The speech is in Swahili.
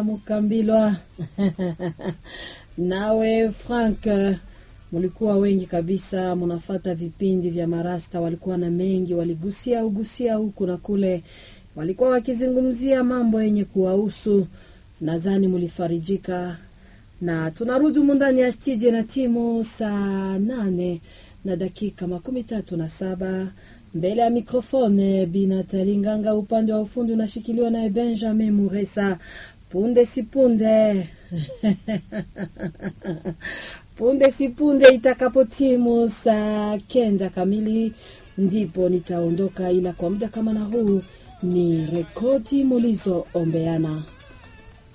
Martha Mukambilwa. Nawe Frank, mulikuwa wengi kabisa, munafata vipindi vya marasta, walikuwa na mengi, waligusia huku na kule, walikuwa wakizungumzia mambo yenye kuwahusu. Nadhani mulifarijika, na tunarudi mundani ya studio na timu saa 8 na dakika 37. Mbele ya mikrofone Binatalinganga, upande wa ufundi unashikiliwa na Benjamin Muresa. Punde si punde punde si punde itakapotimu saa 9 kamili ndipo nitaondoka, ila kwa muda kama na huu ni rekodi mulizo ombeana.